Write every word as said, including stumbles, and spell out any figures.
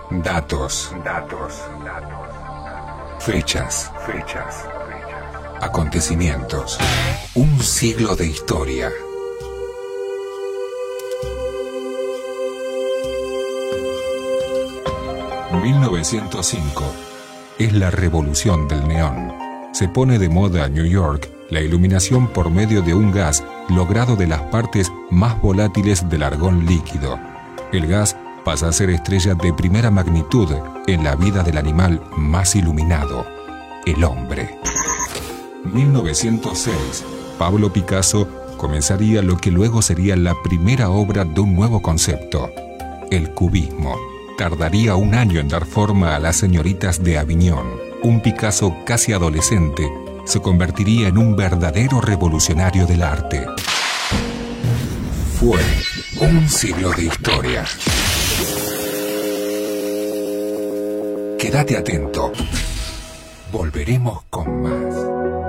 Datos. Datos. Fechas. Fechas. Acontecimientos. Un siglo de historia. mil novecientos cinco. Es la revolución del neón. Se pone de moda en New York la iluminación por medio de un gas logrado de las partes más volátiles del argón líquido. El gas pasa a ser estrella de primera magnitud en la vida del animal más iluminado, el hombre. mil novecientos seis. Pablo Picasso comenzaría lo que luego sería la primera obra de un nuevo concepto, el cubismo. Tardaría un año en dar forma a las señoritas de Aviñón. Un Picasso casi adolescente se convertiría en un verdadero revolucionario del arte. Fue un siglo de historia. Quédate atento. Volveremos con más.